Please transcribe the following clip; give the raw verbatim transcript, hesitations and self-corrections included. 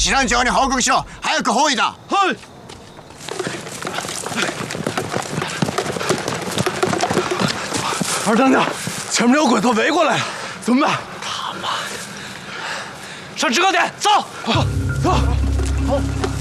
師団長に報告しろ。早く包囲だ。 はい。二等奖，前面有鬼子围过来了，怎么办？他妈的！上制高点，走！走。